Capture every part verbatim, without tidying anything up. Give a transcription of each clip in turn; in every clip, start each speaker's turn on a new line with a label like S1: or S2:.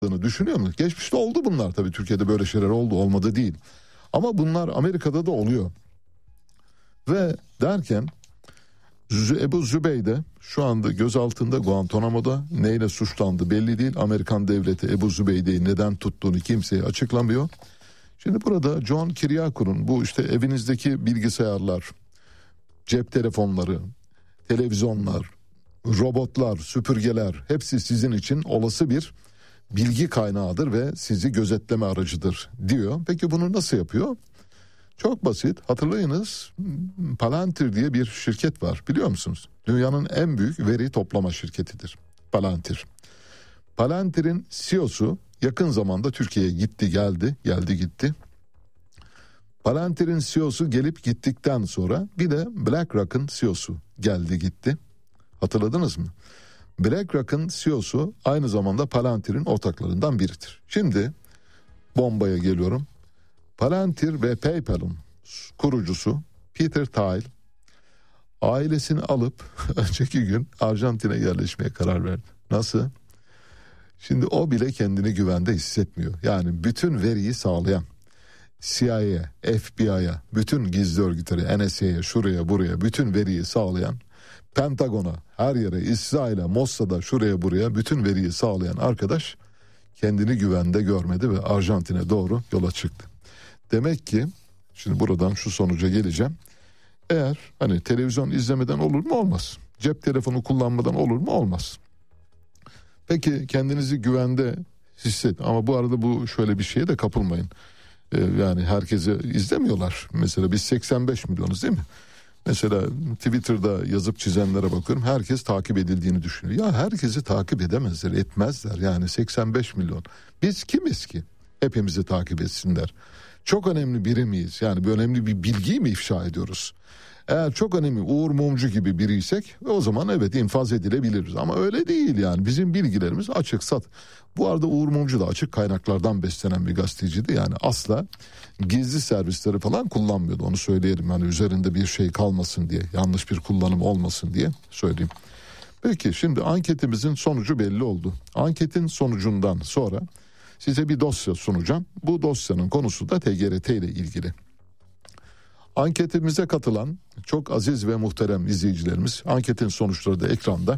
S1: düşünüyor musunuz? Geçmişte oldu bunlar, tabii Türkiye'de böyle şeyler oldu, olmadı değil. Ama bunlar Amerika'da da oluyor. Ve derken Ebu Zübeyde şu anda gözaltında Guantanamo'da, neyle suçlandı belli değil. Amerikan devleti Ebu Zübeyde'yi neden tuttuğunu kimseye açıklamıyor. Şimdi burada John Kiriakou'nun bu işte evinizdeki bilgisayarlar, cep telefonları, televizyonlar, robotlar, süpürgeler hepsi sizin için olası bir bilgi kaynağıdır ve sizi gözetleme aracıdır diyor. Peki bunu nasıl yapıyor? Çok basit. Hatırlayınız, Palantir diye bir şirket var, biliyor musunuz? Dünyanın en büyük veri toplama şirketidir Palantir. Palantir'in C E O'su yakın zamanda Türkiye'ye gitti geldi, geldi gitti. Palantir'in C E O'su gelip gittikten sonra bir de BlackRock'ın C E O'su geldi gitti. Hatırladınız mı? BlackRock'ın C E O'su aynı zamanda Palantir'in ortaklarından biridir. Şimdi bombaya geliyorum. Palantir ve PayPal'ın kurucusu Peter Thiel ailesini alıp önceki gün Arjantin'e yerleşmeye karar verdi. Nasıl? Şimdi o bile kendini güvende hissetmiyor. Yani bütün veriyi sağlayan C I A'ya, F B I'ya, bütün gizli örgütlere, N S A'ya, şuraya buraya bütün veriyi sağlayan, Pentagon'a, her yere, İsrail'e, Mossad'a, şuraya buraya bütün veriyi sağlayan arkadaş kendini güvende görmedi ve Arjantin'e doğru yola çıktı. Demek ki şimdi buradan şu sonuca geleceğim. Eğer hani televizyon izlemeden olur mu? Olmaz. Cep telefonu kullanmadan olur mu? Olmaz. Peki kendinizi güvende hisset. Ama bu arada bu şöyle bir şeye de kapılmayın. Ee, yani herkese izlemiyorlar. Mesela biz seksen beş milyonuz değil mi? Mesela Twitter'da yazıp çizenlere bakıyorum. Herkes takip edildiğini düşünüyor. Ya herkesi takip edemezler, etmezler. Yani seksen beş milyon. Biz kimiz ki? Hepimizi takip etsinler. Çok önemli biri miyiz? Yani bir önemli bir bilgiyi mi ifşa ediyoruz? Eğer çok önemli Uğur Mumcu gibi biriysek o zaman evet infaz edilebiliriz. Ama öyle değil yani. Bizim bilgilerimiz açık sat. Bu arada Uğur Mumcu da açık kaynaklardan beslenen bir gazeteciydi. Yani asla gizli servisleri falan kullanmıyordu. Onu söyleyelim, yani üzerinde bir şey kalmasın diye, yanlış bir kullanım olmasın diye söyleyeyim. Peki şimdi anketimizin sonucu belli oldu. Anketin sonucundan sonra size bir dosya sunacağım. Bu dosyanın konusu da T G R T ile ilgili. Anketimize katılan çok aziz ve muhterem izleyicilerimiz, anketin sonuçları da ekranda.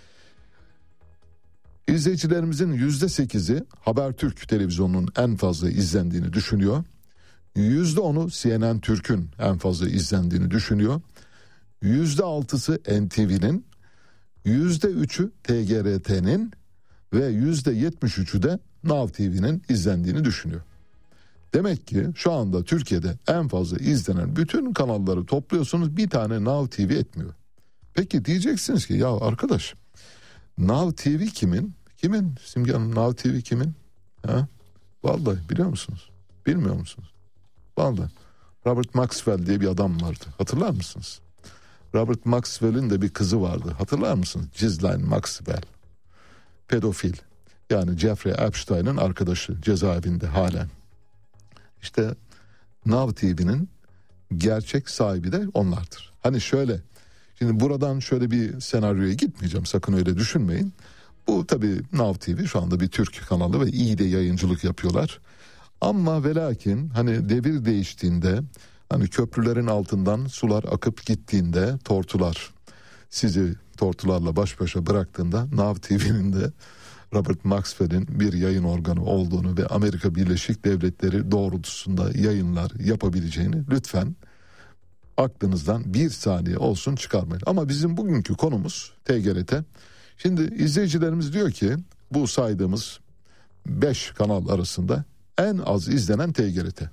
S1: İzleyicilerimizin yüzde sekizi Habertürk televizyonunun en fazla izlendiğini düşünüyor. Yüzde onu C N N Türk'ün en fazla izlendiğini düşünüyor. Yüzde altısı N T V'nin, yüzde üçü T G R T'nin ve yüzde yetmiş üçü de Now T V'nin izlendiğini düşünüyor. Demek ki şu anda Türkiye'de en fazla izlenen bütün kanalları topluyorsunuz, bir tane Now T V etmiyor. Peki diyeceksiniz ki ya arkadaş, Now T V kimin? Kimin? Simge Hanım, Now T V kimin? Ha? Vallahi biliyor musunuz? Bilmiyor musunuz? Vallahi Robert Maxwell diye bir adam vardı. Hatırlar mısınız? Robert Maxwell'in de bir kızı vardı. Hatırlar mısınız? Ghislaine Maxwell. Pedofil. Yani Jeffrey Epstein'in arkadaşı, cezaevinde halen. İşte Now T V'nin gerçek sahibi de onlardır. Hani şöyle, şimdi buradan şöyle bir senaryoya gitmeyeceğim, sakın öyle düşünmeyin. Bu tabii Now T V şu anda bir Türk kanalı ve iyi de yayıncılık yapıyorlar. Ama ve lakin hani devir değiştiğinde, hani köprülerin altından sular akıp gittiğinde, tortular sizi tortularla baş başa bıraktığında Now T V'nin de Robert Maxwell'in bir yayın organı olduğunu ve Amerika Birleşik Devletleri doğrultusunda yayınlar yapabileceğini lütfen aklınızdan bir saniye olsun çıkarmayın. Ama bizim bugünkü konumuz T G R T. Şimdi izleyicilerimiz diyor ki bu saydığımız beş kanal arasında en az izlenen T G R T.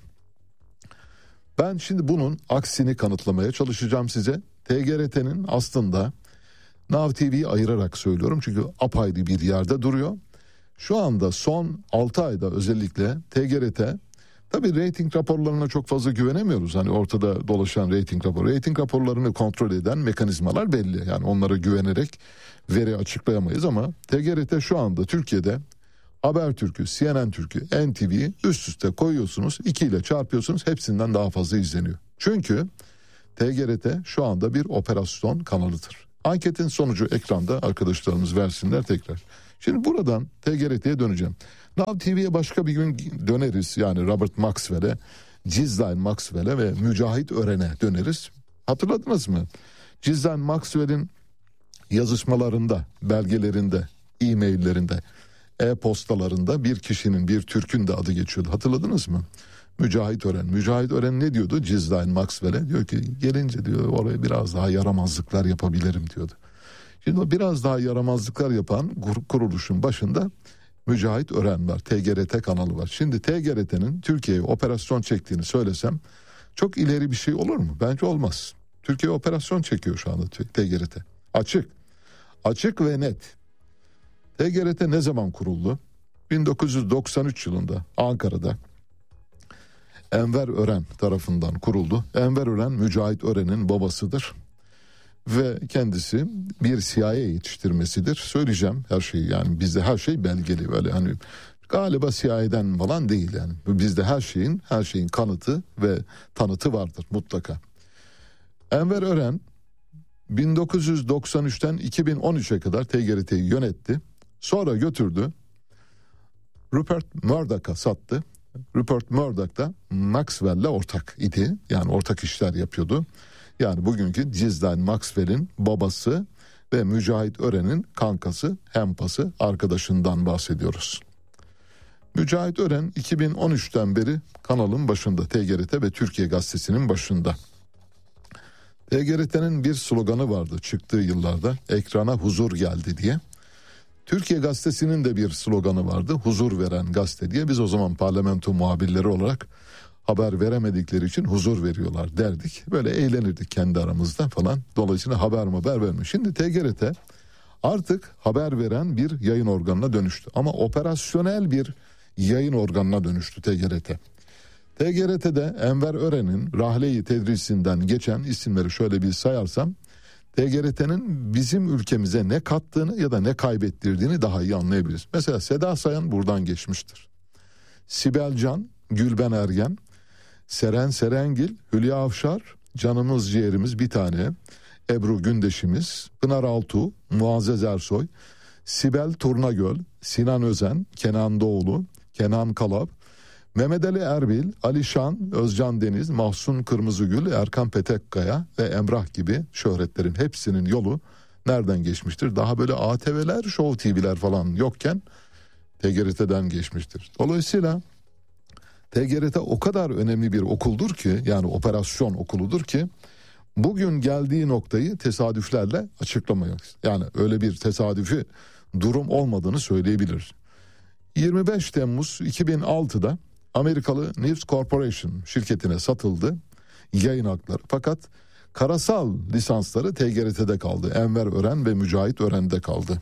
S1: Ben şimdi bunun aksini kanıtlamaya çalışacağım size. T G R T'nin aslında Now T V'yi ayırarak söylüyorum çünkü apayrı bir yerde duruyor. Şu anda son altı ayda özellikle T G R T, tabii reyting raporlarına çok fazla güvenemiyoruz. Hani ortada dolaşan reyting raporu, reyting raporlarını kontrol eden mekanizmalar belli. Yani onlara güvenerek veri açıklayamayız ama T G R T şu anda Türkiye'de Habertürk'ü, C N N Türk'ü, N T V'yi üst üste koyuyorsunuz, iki ile çarpıyorsunuz, hepsinden daha fazla izleniyor. Çünkü T G R T şu anda bir operasyon kanalıdır. Anketin sonucu ekranda, arkadaşlarımız versinler tekrar. Şimdi buradan T G R T'ye döneceğim. Now T V'ye başka bir gün döneriz. Yani Robert Maxwell'e, Ghislaine Maxwell'e ve Mücahit Ören'e döneriz. Hatırladınız mı? Ghislaine Maxwell'in yazışmalarında, belgelerinde, e-maillerinde, e-postalarında bir kişinin, bir Türk'ün de adı geçiyordu. Hatırladınız mı? Mücahit Ören. Mücahit Ören ne diyordu Ghislaine Maxwell'e? Diyor ki gelince diyor oraya biraz daha yaramazlıklar yapabilirim diyordu. Şimdi o biraz daha yaramazlıklar yapan kuruluşun başında Mücahit Ören var. T G R T kanalı var. Şimdi T G R T'nin Türkiye'ye operasyon çektiğini söylesem çok ileri bir şey olur mu? Bence olmaz. Türkiye operasyon çekiyor şu anda T G R T. Açık. Açık ve net. T G R T ne zaman kuruldu? bin dokuz yüz doksan üç yılında Ankara'da Enver Ören tarafından kuruldu. Enver Ören Mücahit Ören'in babasıdır. Ve kendisi bir C I A yetiştirmesidir. Söyleyeceğim her şeyi, yani bizde her şey belgeli, böyle hani galiba C I A'den falan değil yani. Bizde her şeyin her şeyin kanıtı ve tanıtı vardır mutlaka. Enver Ören bin dokuz yüz doksan üçten iki bin on üçe kadar T G R T'yi yönetti. Sonra götürdü Rupert Murdoch'a sattı. Rupert Murdoch da Maxwell'le ortak idi. Yani ortak işler yapıyordu. Yani bugünkü Ghislaine Maxwell'in babası ve Mücahit Ören'in kankası, hempası, arkadaşından bahsediyoruz. Mücahit Ören iki bin on üçten beri kanalın başında, T G R T ve Türkiye Gazetesi'nin başında. T G R T'nin bir sloganı vardı çıktığı yıllarda, ekrana huzur geldi diye. Türkiye Gazetesi'nin de bir sloganı vardı, huzur veren gazete diye. Biz o zaman parlamento muhabirleri olarak haber veremedikleri için huzur veriyorlar derdik. Böyle eğlenirdik kendi aramızda falan. Dolayısıyla haber haber vermiyor. Şimdi T G R T artık haber veren bir yayın organına dönüştü. Ama operasyonel bir yayın organına dönüştü T G R T. T G R T'de Enver Ören'in Rahle-i Tedrisi'nden geçen isimleri şöyle bir sayarsam, T G R T'nin bizim ülkemize ne kattığını ya da ne kaybettirdiğini daha iyi anlayabiliriz. Mesela Seda Sayan buradan geçmiştir. Sibel Can, Gülben Ergen, Seren Serengil, Hülya Avşar, canımız ciğerimiz bir tane, Ebru Gündeşimiz, Pınar Altuğ, Muazzez Ersoy, Sibel Turnagöl, Sinan Özen, Kenan Doğulu, Kenan Kalab, Mehmet Ali Erbil, Alişan, Özcan Deniz, Mahsun Kırmızıgül, Erkan Petekkaya ve Emrah gibi şöhretlerin hepsinin yolu nereden geçmiştir? Daha böyle A T V'ler, Show T V'ler falan yokken T G R T'den geçmiştir. Dolayısıyla T G R T o kadar önemli bir okuldur ki, yani operasyon okuludur ki, bugün geldiği noktayı tesadüflerle açıklamayız. Yani öyle bir tesadüfi durum olmadığını söyleyebiliriz. yirmi beş Temmuz iki bin altıda Amerikalı News Corporation şirketine satıldı yayın hakları. Fakat karasal lisansları T G R T'de kaldı. Enver Ören ve Mücahit Ören'de kaldı.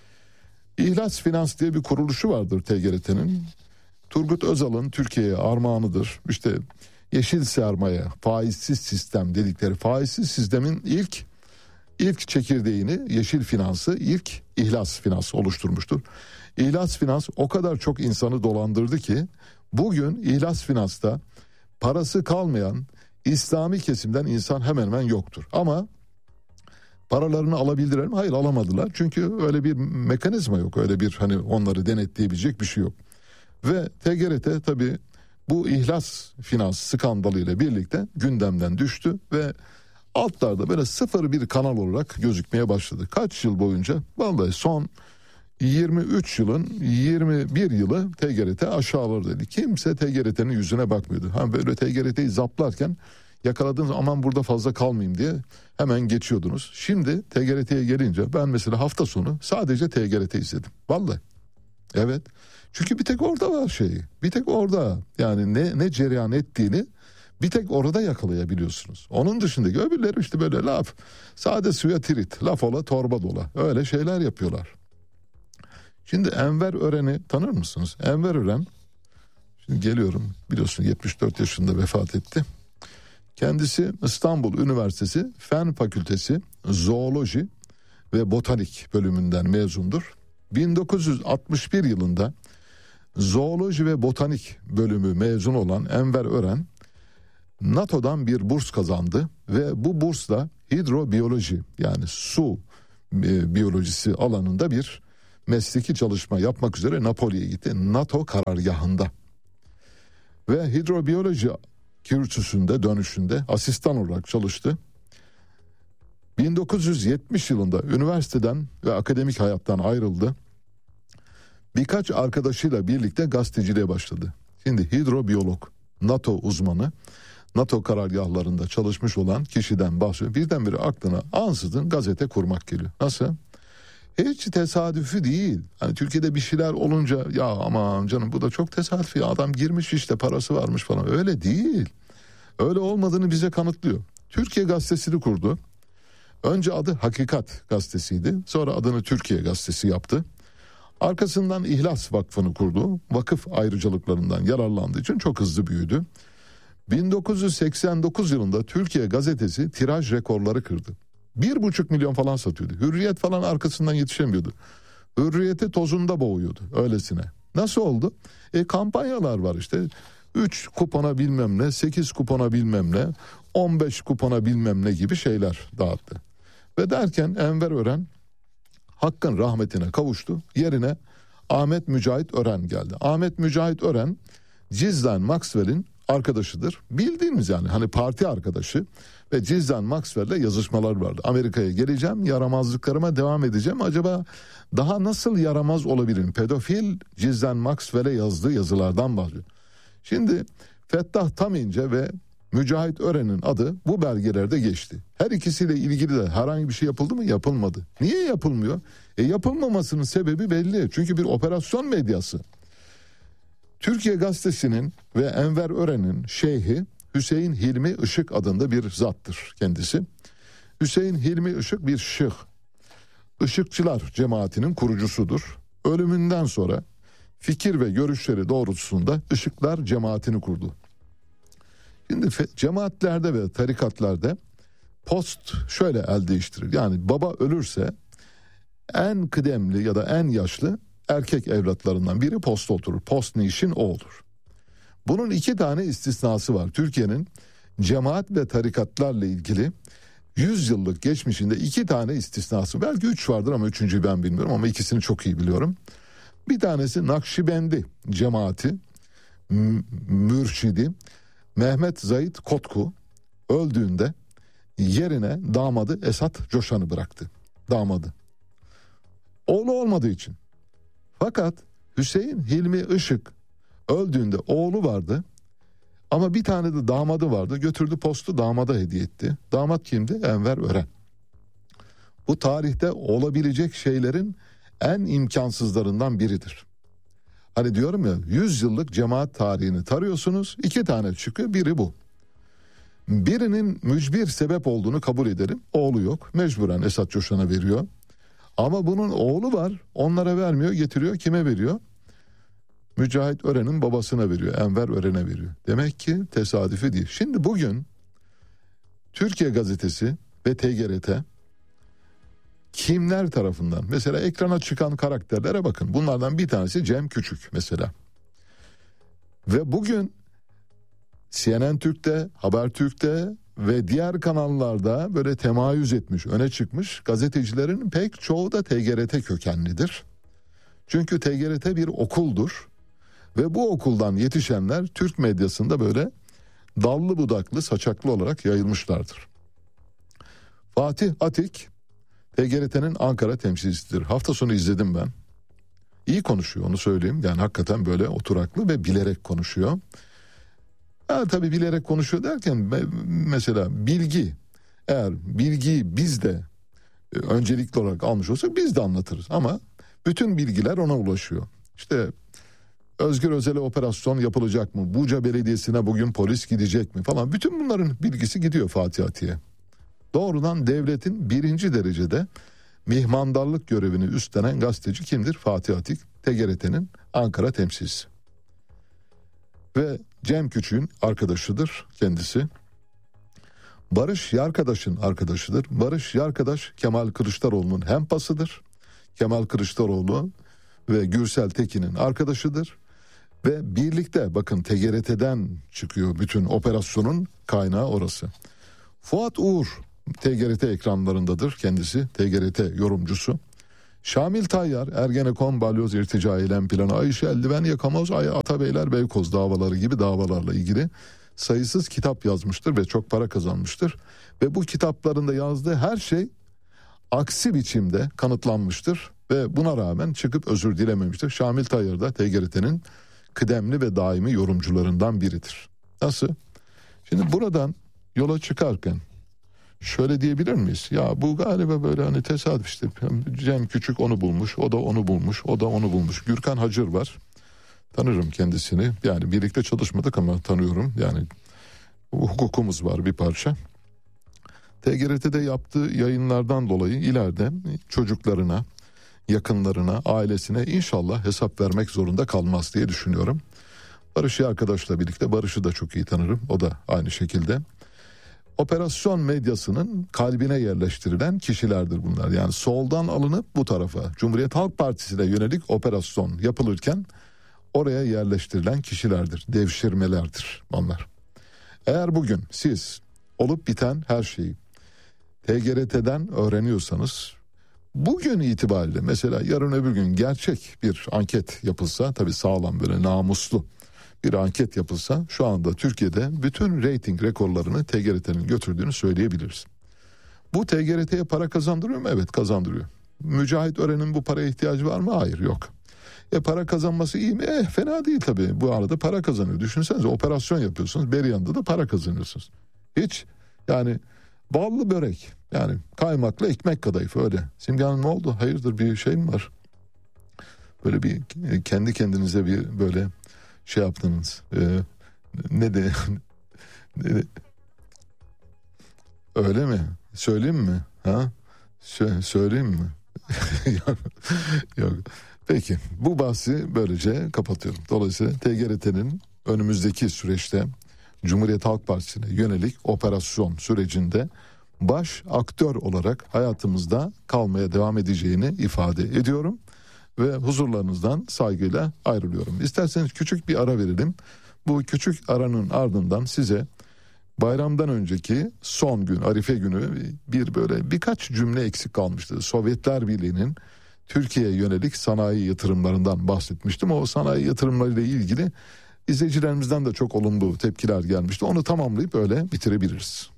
S1: İhlas Finans diye bir kuruluşu vardır T G R T'nin. Turgut Özal'ın Türkiye'ye armağanıdır. İşte yeşil sermaye, faizsiz sistem dedikleri faizsiz sistemin ilk ilk çekirdeğini, yeşil finansı ilk İhlas Finans oluşturmuştur. İhlas Finans o kadar çok insanı dolandırdı ki bugün İhlas Finans'ta parası kalmayan İslami kesimden insan hemen hemen yoktur. Ama paralarını alabildiler mi? Hayır, alamadılar. Çünkü öyle bir mekanizma yok. Öyle bir hani onları denetleyebilecek bir şey yok. Ve T G R T tabii bu İhlas Finans skandalıyla birlikte gündemden düştü ve altlarda böyle sıfır bir kanal olarak gözükmeye başladı. Kaç yıl boyunca? Vallahi son yirmi üç yılın yirmi bir yılı T G R T aşağılar dedi. Kimse T G R T'nin yüzüne bakmıyordu. Hani böyle T G R T'yi zaplarken yakaladığınız aman burada fazla kalmayayım diye hemen geçiyordunuz. Şimdi T G R T'ye gelince ben mesela hafta sonu sadece T G R T izledim. Vallahi. Evet. Çünkü bir tek orada var şeyi. Bir tek orada yani ne ne cereyan ettiğini bir tek orada yakalayabiliyorsunuz. Onun dışındaki öbürleri işte böyle laf. Sade suya tirit, laf ola torba dola. Öyle şeyler yapıyorlar. Şimdi Enver Ören'i tanır mısınız? Enver Ören, şimdi geliyorum, biliyorsun yetmiş dört yaşında vefat etti. Kendisi İstanbul Üniversitesi Fen Fakültesi Zooloji ve Botanik bölümünden mezundur. bin dokuz yüz altmış bir yılında Zooloji ve Botanik bölümü mezun olan Enver Ören NATO'dan bir burs kazandı ve bu bursla hidrobiyoloji, yani su e, biyolojisi alanında bir mesleki çalışma yapmak üzere Napoli'ye gitti. NATO karargahında. Ve hidrobiyoloji kürsüsünde dönüşünde asistan olarak çalıştı. bin dokuz yüz yetmiş yılında üniversiteden ve akademik hayattan ayrıldı. Birkaç arkadaşıyla birlikte gazeteciliğe başladı. Şimdi hidrobiyolog, NATO uzmanı, NATO karargahlarında çalışmış olan kişiden bahsediyor. Birdenbire aklına ansızın gazete kurmak geliyor. Nasıl? Hiç tesadüfi değil. Hani Türkiye'de bir şeyler olunca ya aman canım bu da çok tesadüfi. Adam girmiş işte parası varmış falan. Öyle değil. Öyle olmadığını bize kanıtlıyor. Türkiye Gazetesi'ni kurdu. Önce adı Hakikat Gazetesi'ydi. Sonra adını Türkiye Gazetesi yaptı. Arkasından İhlas Vakfı'nı kurdu. Vakıf ayrıcalıklarından yararlandığı için çok hızlı büyüdü. bin dokuz yüz seksen dokuz yılında Türkiye Gazetesi tiraj rekorları kırdı. Bir buçuk milyon falan satıyordu. Hürriyet falan arkasından yetişemiyordu. Hürriyeti tozunda boğuyordu öylesine. Nasıl oldu? E kampanyalar var işte. üç kupona bilmem ne, sekiz kupona bilmem ne, on beş kupona bilmem ne gibi şeyler dağıttı. Ve derken Enver Ören Hakk'ın rahmetine kavuştu. Yerine Ahmet Mücahit Ören geldi. Ahmet Mücahit Ören Ghislaine Maxwell'in arkadaşıdır. Bildiğimiz yani hani parti arkadaşı ve Ghislaine Maxwell'le yazışmalar vardı. Amerika'ya geleceğim, yaramazlıklarıma devam edeceğim. Acaba daha nasıl yaramaz olabilirim? Pedofil Ghislaine Maxwell'e yazdığı yazılardan bahsediyor. Şimdi Fettah Tamince ve Mücahit Ören'in adı bu belgelerde geçti. Her ikisiyle ilgili de herhangi bir şey yapıldı mı? Yapılmadı. Niye yapılmıyor? E yapılmamasının sebebi belli. Çünkü bir operasyon medyası. Türkiye Gazetesi'nin ve Enver Ören'in şeyhi Hüseyin Hilmi Işık adında bir zattır kendisi. Hüseyin Hilmi Işık bir şıh. Işıkçılar cemaatinin kurucusudur. Ölümünden sonra fikir ve görüşleri doğrultusunda Işıklar cemaatini kurdu. Şimdi cemaatlerde ve tarikatlarda post şöyle el değiştirir. Yani baba ölürse en kıdemli ya da en yaşlı erkek evlatlarından biri posta oturur. Post nişin o olur. Bunun iki tane istisnası var. Türkiye'nin cemaat ve tarikatlarla ilgili yüz yıllık geçmişinde iki tane istisnası. Belki üç vardır ama üçüncüyü ben bilmiyorum ama ikisini çok iyi biliyorum. Bir tanesi Nakşibendi cemaati m- mürşidi Mehmet Zahit Kotku öldüğünde yerine damadı Esat Coşan'ı bıraktı. Damadı. Oğlu olmadığı için. Fakat Hüseyin Hilmi Işık öldüğünde oğlu vardı ama bir tane de damadı vardı. Götürdü postu damada hediye etti. Damat kimdi? Enver Ören. Bu tarihte olabilecek şeylerin en imkansızlarından biridir. Hani diyorum ya yüz yıllık cemaat tarihini tarıyorsunuz, iki tane çıkıyor, biri bu. Birinin mücbir sebep olduğunu kabul edelim, oğlu yok, mecburen Esat Coşan'a veriyor. Ama bunun oğlu var, onlara vermiyor, getiriyor, kime veriyor? Mücahit Ören'in babasına veriyor, Enver Ören'e veriyor. Demek ki tesadüfi değil. Şimdi bugün Türkiye Gazetesi ve T G R T kimler tarafından? Mesela ekrana çıkan karakterlere bakın. Bunlardan bir tanesi Cem Küçük mesela. Ve bugün C N N Türk'te, Habertürk'te ve diğer kanallarda böyle temayüz etmiş, öne çıkmış gazetecilerin pek çoğu da T G R T kökenlidir. Çünkü T G R T bir okuldur. Ve bu okuldan yetişenler Türk medyasında böyle dallı budaklı, saçaklı olarak yayılmışlardır. Fatih Atik T G R T'nin Ankara temsilcisidir. Hafta sonu izledim ben. İyi konuşuyor, onu söyleyeyim. Yani hakikaten böyle oturaklı ve bilerek konuşuyor. Ha, tabii bilerek konuşuyor derken mesela bilgi, eğer bilgiyi biz de öncelikli olarak almış olsak biz de anlatırız. Ama bütün bilgiler ona ulaşıyor. İşte Özgür Özel'e operasyon yapılacak mı? Buca Belediyesi'ne bugün polis gidecek mi falan. Bütün bunların bilgisi gidiyor Fatih Atik'e. Doğrudan devletin birinci derecede mihmandarlık görevini üstlenen gazeteci kimdir? Fatih Atik, T G R T'nin Ankara temsilcisi. Ve Cem Küçük'ün arkadaşıdır kendisi. Barış Yarkadaş'ın arkadaşıdır. Barış Yarkadaş Kemal Kılıçdaroğlu'nun hempasıdır. Kemal Kılıçdaroğlu ve Gürsel Tekin'in arkadaşıdır. Ve birlikte bakın T G R T'den çıkıyor bütün operasyonun kaynağı orası. Fuat Uğur T G R T ekranlarındadır kendisi, T G R T yorumcusu. Şamil Tayyar, Ergenekon, Balyoz İrtica Eylem Planı, Ayşe Eldiven, Yakamoz, Ay Atabeyler, Beykoz davaları gibi davalarla ilgili sayısız kitap yazmıştır ve çok para kazanmıştır. Ve bu kitaplarında yazdığı her şey aksi biçimde kanıtlanmıştır ve buna rağmen çıkıp özür dilememiştir. Şamil Tayyar da T G R T'nin kıdemli ve daimi yorumcularından biridir. Nasıl? Şimdi buradan yola çıkarken şöyle diyebilir miyiz? Ya bu galiba böyle hani tesadüf işte. Cem Küçük onu bulmuş, o da onu bulmuş, o da onu bulmuş. Gürkan Hacır var. Tanırım kendisini. Yani birlikte çalışmadık ama tanıyorum. Yani hukukumuz var bir parça. T G R T'de yaptığı yayınlardan dolayı ileride çocuklarına, yakınlarına, ailesine inşallah hesap vermek zorunda kalmaz diye düşünüyorum. Barış'ı arkadaşla birlikte, Barış'ı da çok iyi tanırım. O da aynı şekilde. Operasyon medyasının kalbine yerleştirilen kişilerdir bunlar. Yani soldan alınıp bu tarafa Cumhuriyet Halk Partisi'ne yönelik operasyon yapılırken oraya yerleştirilen kişilerdir. Devşirmelerdir onlar. Eğer bugün siz olup biten her şeyi T G R T'den öğreniyorsanız, bugün itibariyle mesela yarın öbür gün gerçek bir anket yapılsa, tabii sağlam böyle namuslu bir anket yapılsa, şu anda Türkiye'de bütün reyting rekorlarını T G R T'nin götürdüğünü söyleyebiliriz. Bu T G R T'ye para kazandırıyor mu? Evet, kazandırıyor. Mücahit Ören'in bu paraya ihtiyacı var mı? Hayır, yok. E para kazanması iyi mi? Eh fena değil tabii. Bu arada para kazanıyor. Düşünsenize, operasyon yapıyorsunuz. Beri yanında da para kazanıyorsunuz. Hiç yani ballı börek, yani kaymaklı ekmek kadayıf öyle. Simge Hanım ne oldu? Hayırdır, bir şey mi var? Böyle bir kendi kendinize bir böyle şey yaptınız. Ee, ne de ne de, öyle mi? Söyleyeyim mi? Ha? Sö- söyleyeyim mi? yok, yok. Peki, bu bahsi böylece kapatıyorum. Dolayısıyla T G R T'nin önümüzdeki süreçte Cumhuriyet Halk Partisi'ne yönelik operasyon sürecinde baş aktör olarak hayatımızda kalmaya devam edeceğini ifade ediyorum ve huzurlarınızdan saygıyla ayrılıyorum. İsterseniz küçük bir ara verelim. Bu küçük aranın ardından size bayramdan önceki son gün, Arife günü, bir böyle birkaç cümle eksik kalmıştı. Sovyetler Birliği'nin Türkiye'ye yönelik sanayi yatırımlarından bahsetmiştim. O sanayi yatırımlarıyla ilgili izleyicilerimizden de çok olumlu tepkiler gelmişti. Onu tamamlayıp öyle bitirebiliriz.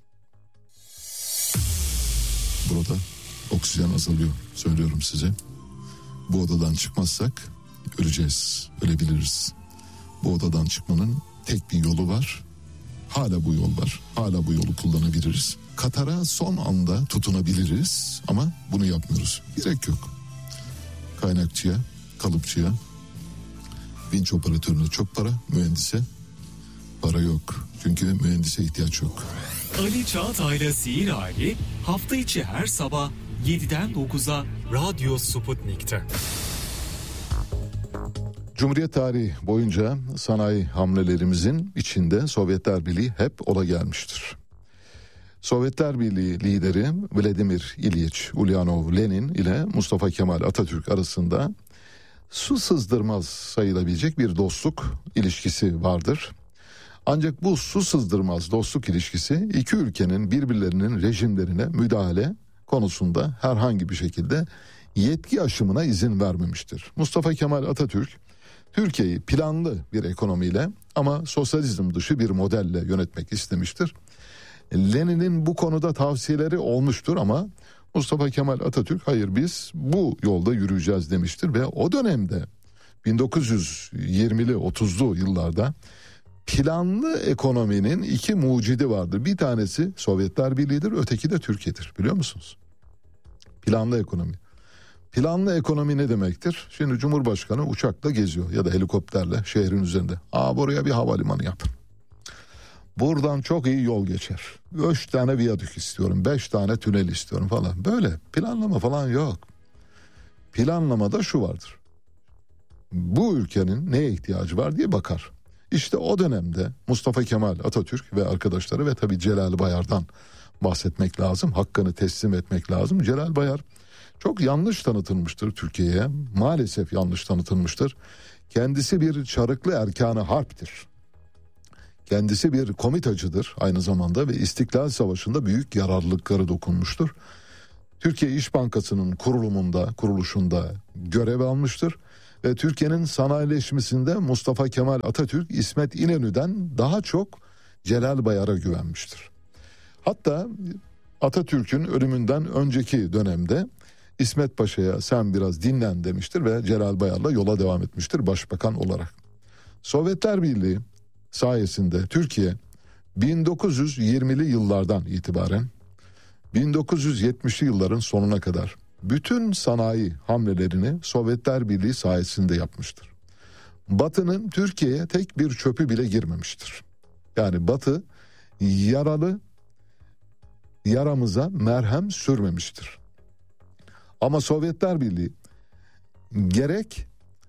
S1: Burada oksijen azalıyor, söylüyorum size. Bu odadan çıkmazsak öleceğiz, ölebiliriz. Bu odadan çıkmanın tek bir yolu var. Hala bu yol var. Hala bu yolu kullanabiliriz. Katara son anda tutunabiliriz ama bunu yapmıyoruz. Gerek yok. Kaynakçıya, kalıpçıya, vinç operatörüne çok para, mühendise para yok. Çünkü mühendise ihtiyaç yok.
S2: Ali Çağatay'la Sihir Hali hafta içi her sabah yediden dokuza Radyo Sputnik'te.
S1: Cumhuriyet tarihi boyunca sanayi hamlelerimizin içinde Sovyetler Birliği hep ola gelmiştir. Sovyetler Birliği lideri Vladimir İliç Ulyanov Lenin ile Mustafa Kemal Atatürk arasında su sızdırmaz sayılabilecek bir dostluk ilişkisi vardır. Ancak bu su sızdırmaz dostluk ilişkisi iki ülkenin birbirlerinin rejimlerine müdahale konusunda herhangi bir şekilde yetki aşımına izin vermemiştir. Mustafa Kemal Atatürk Türkiye'yi planlı bir ekonomiyle ama sosyalizm dışı bir modelle yönetmek istemiştir. Lenin'in bu konuda tavsiyeleri olmuştur ama Mustafa Kemal Atatürk hayır, biz bu yolda yürüyeceğiz demiştir ve o dönemde bin dokuz yüz yirmili otuzlu yıllarda planlı ekonominin iki mucidi vardır. Bir tanesi Sovyetler Birliği'dir, öteki de Türkiye'dir, biliyor musunuz? Planlı ekonomi. Planlı ekonomi ne demektir? Şimdi Cumhurbaşkanı uçakla geziyor ya da helikopterle şehrin üzerinde. Aa, buraya bir havalimanı yapın. Buradan çok iyi yol geçer. Üç tane viyadük istiyorum, beş tane tünel istiyorum falan. Böyle planlama falan yok. Planlamada şu vardır. Bu ülkenin neye ihtiyacı var diye bakar. İşte o dönemde Mustafa Kemal Atatürk ve arkadaşları ve tabii Celal Bayar'dan bahsetmek lazım. Hakkını teslim etmek lazım. Celal Bayar çok yanlış tanıtılmıştır Türkiye'ye. Maalesef yanlış tanıtılmıştır. Kendisi bir çarıklı erkanı harptir. Kendisi bir komitacıdır aynı zamanda ve İstiklal Savaşı'nda büyük yararlılıkları dokunmuştur. Türkiye İş Bankası'nın kurulumunda, kuruluşunda görev almıştır. Ve Türkiye'nin sanayileşmesinde Mustafa Kemal Atatürk, İsmet İnönü'den daha çok Celal Bayar'a güvenmiştir. Hatta Atatürk'ün ölümünden önceki dönemde İsmet Paşa'ya sen biraz dinlen demiştir ve Celal Bayar'la yola devam etmiştir başbakan olarak. Sovyetler Birliği sayesinde Türkiye bin dokuz yüz yirmili yıllardan itibaren bin dokuz yüz yetmişli yılların sonuna kadar bütün sanayi hamlelerini Sovyetler Birliği sayesinde yapmıştır. Batı'nın Türkiye'ye tek bir çöpü bile girmemiştir. Yani Batı yaralı yaramıza merhem sürmemiştir. Ama Sovyetler Birliği gerek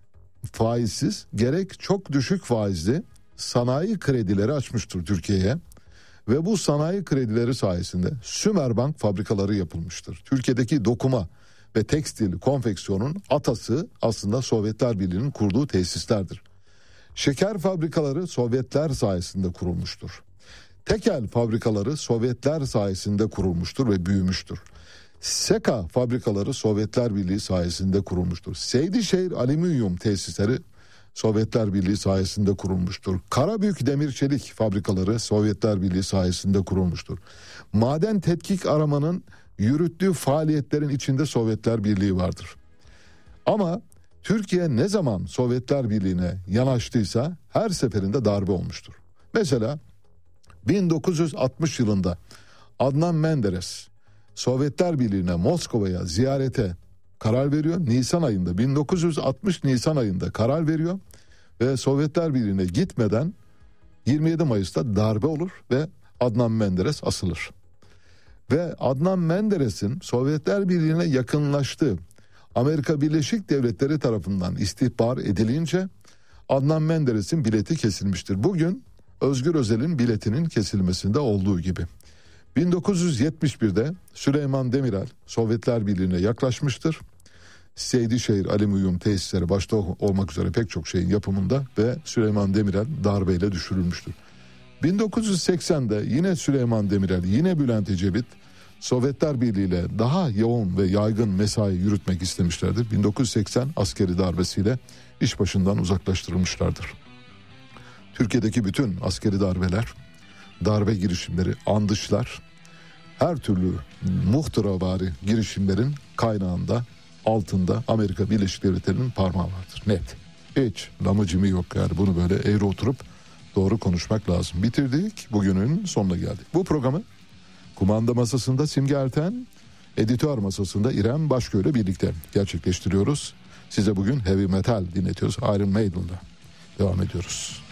S1: faizsiz gerek çok düşük faizli sanayi kredileri açmıştır Türkiye'ye. Ve bu sanayi kredileri sayesinde Sümerbank fabrikaları yapılmıştır. Türkiye'deki dokuma ve tekstil konfeksiyonun atası aslında Sovyetler Birliği'nin kurduğu tesislerdir. Şeker fabrikaları Sovyetler sayesinde kurulmuştur. Tekel fabrikaları Sovyetler sayesinde kurulmuştur ve büyümüştür. Seka fabrikaları Sovyetler Birliği sayesinde kurulmuştur. Seydişehir alüminyum tesisleri Sovyetler Birliği sayesinde kurulmuştur. Karabük demir çelik fabrikaları Sovyetler Birliği sayesinde kurulmuştur. Maden tetkik aramanın yürüttüğü faaliyetlerin içinde Sovyetler Birliği vardır. Ama Türkiye ne zaman Sovyetler Birliği'ne yanaştıysa her seferinde darbe olmuştur. Mesela bin dokuz yüz altmış yılında Adnan Menderes Sovyetler Birliği'ne Moskova'ya ziyarete karar veriyor. Nisan ayında bin dokuz yüz altmış Nisan ayında karar veriyor ve Sovyetler Birliği'ne gitmeden yirmi yedi Mayıs'ta darbe olur ve Adnan Menderes asılır. Ve Adnan Menderes'in Sovyetler Birliği'ne yakınlaştığı Amerika Birleşik Devletleri tarafından istihbar edilince Adnan Menderes'in bileti kesilmiştir. Bugün Özgür Özel'in biletinin kesilmesinde olduğu gibi. bin dokuz yüz yetmiş birde Süleyman Demirel Sovyetler Birliği'ne yaklaşmıştır. Seydişehir alüminyum tesisleri başta olmak üzere pek çok şeyin yapımında ve Süleyman Demirel darbeyle düşürülmüştür. bin dokuz yüz seksende yine Süleyman Demirel, yine Bülent Ecevit Sovyetler Birliği ile daha yoğun ve yaygın mesai yürütmek istemişlerdir. bin dokuz yüz seksen askeri darbesiyle iş başından uzaklaştırılmışlardır. Türkiye'deki bütün askeri darbeler, darbe girişimleri, andışlar, her türlü muhtıravari girişimlerin kaynağında, altında Amerika Birleşik Devletleri'nin parmağı vardır. Net. Hiç lamıcımı yok yani, bunu böyle eğri oturup doğru konuşmak lazım. Bitirdik, bugünün sonuna geldik. Bu programı kumanda masasında Simge Erten, editör masasında İrem Başköy ile birlikte gerçekleştiriyoruz. Size bugün heavy metal dinletiyoruz. Iron Maiden'la devam ediyoruz.